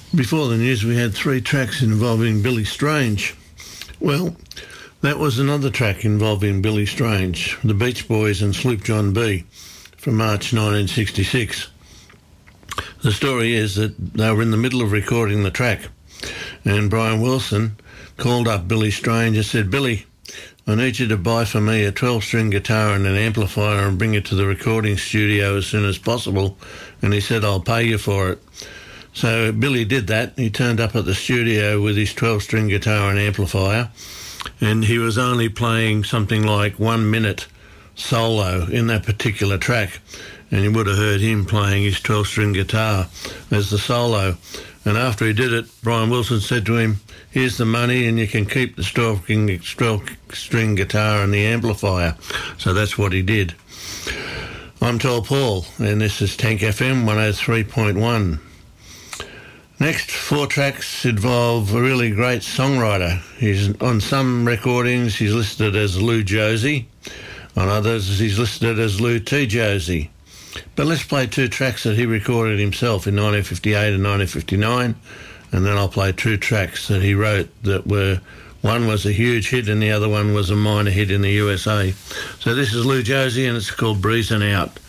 Before the news, we had 3 tracks involving Billy Strange. Well, that was another track involving Billy Strange, the Beach Boys and Sloop John B, from March 1966. The story is that they were in the middle of recording the track, and Brian Wilson called up Billy Strange and said, "Billy, I need you to buy for me a 12-string guitar and an amplifier and bring it to the recording studio as soon as possible." And he said, "I'll pay you for it." So Billy did that. He turned up at the studio with his 12-string guitar and amplifier, and he was only playing something like 1 minute solo in that particular track, and you would have heard him playing his 12-string guitar as the solo. And after he did it, Brian Wilson said to him, "Here's the money and you can keep the 12-string guitar and the amplifier." So that's what he did. I'm Tall Paul, and this is Tank FM 103.1. Next 4 tracks involve a really great songwriter. He's on some recordings he's listed as Lou Josie, on others he's listed as Lou T. Josie. But let's play 2 tracks that he recorded himself in 1958 and 1959, and then I'll play 2 tracks that he wrote that were, one was a huge hit and the other one was a minor hit in the USA. So this is Lou Josie and it's called Breezin' Out.